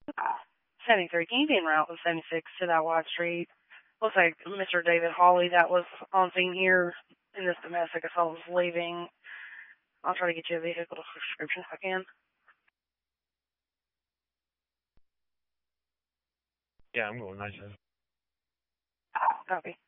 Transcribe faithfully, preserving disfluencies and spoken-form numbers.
seventy-three. Can you be en route with seventy-six to that wide street? Looks like Mister David Hawley that was on scene here in this domestic assault is leaving. I'll try to get you a vehicle description if I can. Yeah, I'm going nice. Copy.